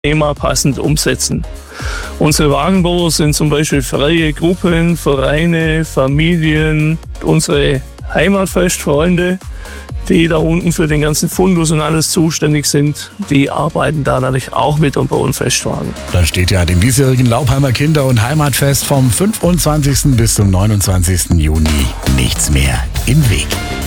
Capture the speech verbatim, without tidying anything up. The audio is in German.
Thema passend umsetzen. Unsere Wagenbauer sind zum Beispiel freie Gruppen, Vereine, Familien, unsere Heimatfestfreunde, die da unten für den ganzen Fundus und alles zuständig sind, die arbeiten da natürlich auch mit und bauen Festwagen. Da steht ja dem diesjährigen Laubheimer Kinder- und Heimatfest vom fünfundzwanzigsten bis zum neunundzwanzigsten Juni nichts mehr im Weg.